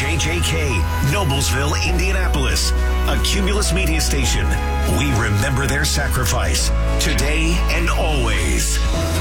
WJJK, Noblesville, Indianapolis, a Cumulus media station. We remember their sacrifice today and always.